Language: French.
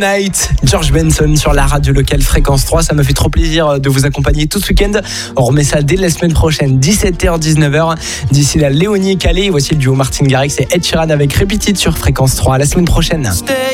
Night, George Benson sur la radio locale Fréquence 3. Ça me fait trop plaisir de vous accompagner tout ce week-end. On remet ça dès la semaine prochaine, 17h, 19h. D'ici là, Léonie et Calais. Voici le duo Martin Garrix et Ed Sheeran avec Repeat It sur Fréquence 3. À la semaine prochaine.